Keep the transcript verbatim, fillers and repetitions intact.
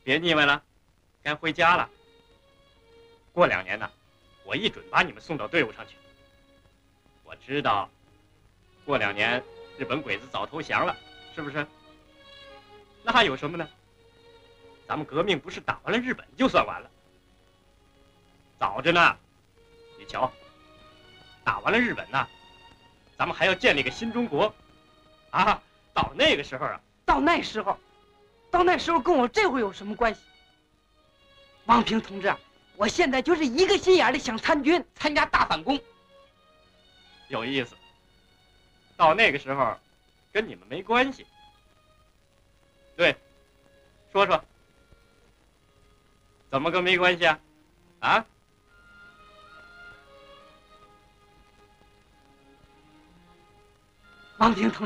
别腻歪了，该回家了。过两年呢，我一准把你们送到队伍上去。我知道，过两年日本鬼子早投降了，是不是？那还有什么呢？咱们革命不是打完了日本就算完了，早着呢。你瞧，打完了日本呢，咱们还要建立个新中国，啊！到那个时候啊， 到那时候，到那时候跟我这回有什么关系？王平同志，我现在就是一个心眼的想参军，参加大反攻。 有意思。到那个时候，跟你们没关系。对，说说，怎么个没关系啊？啊？ 王平同志。